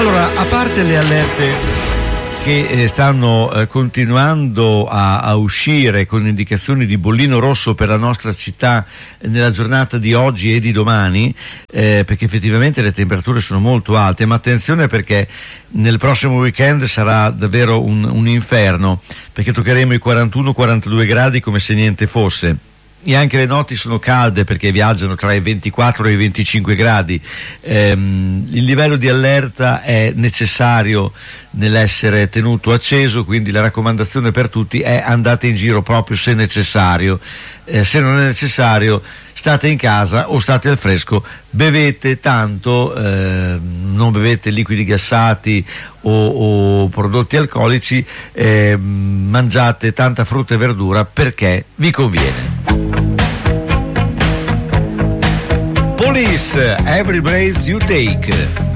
Allora, a parte le allerte che stanno continuando a uscire con indicazioni di bollino rosso per la nostra città nella giornata di oggi e di domani, perché effettivamente le temperature sono molto alte, ma attenzione perché nel prossimo weekend sarà davvero un inferno, perché toccheremo i 41-42 gradi come se niente fosse. E anche le notti sono calde perché viaggiano tra i 24 e i 25 gradi. Il livello di allerta è necessario nell'essere tenuto acceso, quindi la raccomandazione per tutti è: andate in giro proprio se necessario. Se non è necessario, state in casa o state al fresco, bevete tanto, non bevete liquidi gassati o prodotti alcolici, mangiate tanta frutta e verdura perché vi conviene. Police, Every Breath You Take.